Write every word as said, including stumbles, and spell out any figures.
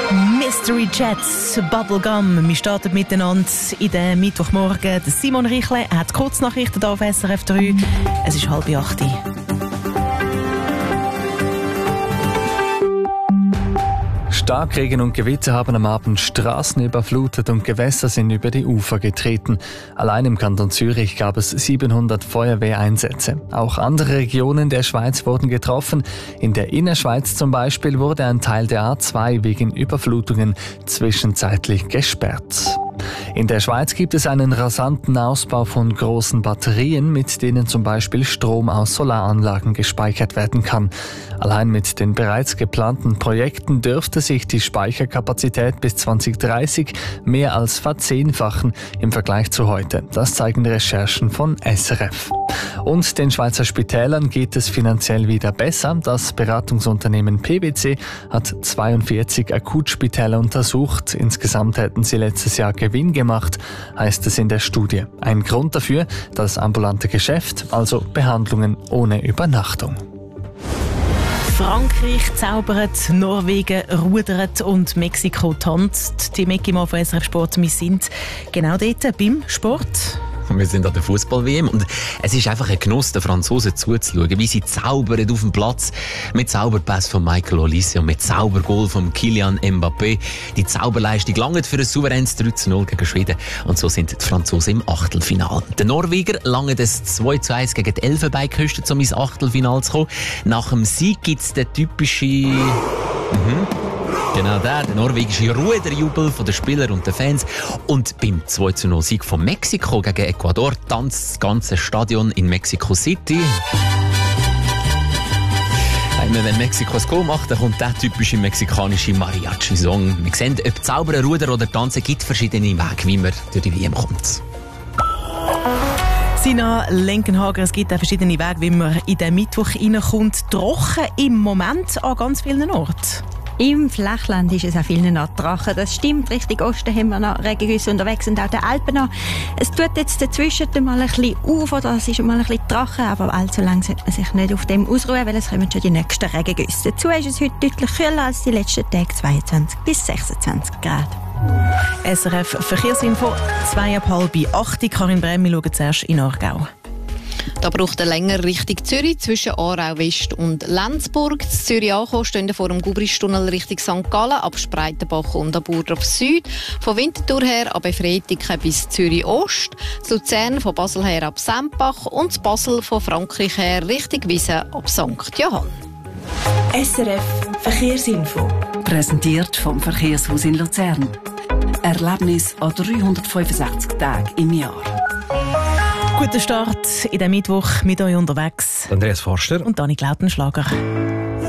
Mystery Jets, Bubblegum. Wir starten miteinander in den Mittwochmorgen. Simon Richle hat Kurznachrichten hier auf S R F drei. Es ist halb acht. Starkregen und Gewitter haben am Abend Straßen überflutet und Gewässer sind über die Ufer getreten. Allein im Kanton Zürich gab es siebenhundert Feuerwehreinsätze. Auch andere Regionen der Schweiz wurden getroffen. In der Innerschweiz zum Beispiel wurde ein Teil der A zwei wegen Überflutungen zwischenzeitlich gesperrt. In der Schweiz gibt es einen rasanten Ausbau von großen Batterien, mit denen zum Beispiel Strom aus Solaranlagen gespeichert werden kann. Allein mit den bereits geplanten Projekten dürfte sich die Speicherkapazität bis zwanzig dreißig mehr als verzehnfachen im Vergleich zu heute. Das zeigen Recherchen von S R F. Und den Schweizer Spitälern geht es finanziell wieder besser. Das Beratungsunternehmen P W C hat zweiundvierzig Akutspitäler untersucht. Insgesamt hätten sie letztes Jahr Gewinn gemacht, heißt es in der Studie. Ein Grund dafür, das ambulante Geschäft, also Behandlungen ohne Übernachtung. Frankreich zaubert, Norwegen rudert und Mexiko tanzt. Die Mecki von S R F Sport, wir sind genau dort beim Sport. Wir sind an der Fußball-W M und es ist einfach ein Genuss, den Franzosen zuzuschauen, wie sie zaubern auf dem Platz. Mit Zauberpass von Michael Olise und mit Zaubergoal von Kylian Mbappé. Die Zauberleistung langt für ein souveränes drei zu null gegen Schweden. Und so sind die Franzosen im Achtelfinale. Der Norweger langt es zwei zu eins gegen die Elfenbeinküste, um ins Achtelfinale zu kommen. Nach dem Sieg gibt es den typischen... Mhm. Genau der, der norwegische Ruderjubel von den Spielern und den Fans. Und beim zwei zu null Sieg von Mexiko gegen Ecuador tanzt das ganze Stadion in Mexico City. Immer wenn Mexiko ein Goal macht, dann kommt der typische mexikanische Mariachi-Song. Wir sehen, ob Zaubern, Rudern oder Tanzen gibt verschiedene Wege, wie man durch die W M kommt. Sina Lenkenhager, es gibt auch verschiedene Wege, wie man in den Mittwoch reinkommt. Trocken im Moment an ganz vielen Orten. Im Flachland ist es an vielen Orten trocken. Das stimmt. Richtung Osten haben wir noch Regengüsse unterwegs und auch die Alpen noch. Es tut jetzt dazwischen mal ein bisschen auf, oder es ist mal ein bisschen trocken, aber allzu lange sollte man sich nicht auf dem ausruhen, weil es kommen schon die nächsten Regengüsse. Dazu ist es heute deutlich kühler als die letzten Tage, zweiundzwanzig bis sechsundzwanzig Grad. S R F Verkehrsinfo, zwei ab halb acht. Karin Brehm, wir schauen zuerst in Aargau. Da braucht er länger Richtung Zürich, zwischen Aarau West und Lenzburg. Das Zürich ankommen stehen vor dem Gubristunnel Richtung Sankt Gallen, ab Spreitenbach und ab Burdorf Süd. Von Winterthur her ab Efretiken bis Zürich Ost. Zu Luzern von Basel her ab Sempach und zu Basel von Frankreich her Richtung Wiesen ab Sankt Johann. S R F Verkehrsinfo. Präsentiert vom Verkehrshaus in Luzern. Erlebnis an dreihundertfünfundsechzig Tagen im Jahr. Guten Start in den Mittwoch mit euch unterwegs. Andreas Forster und Dani Lautenschlager.